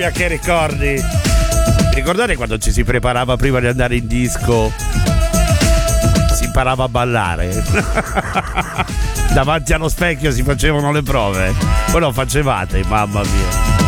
Che ricordi? Ricordate quando ci si preparava prima di andare in disco? Si imparava a ballare. Davanti allo specchio si facevano le prove. Voi lo facevate, mamma mia.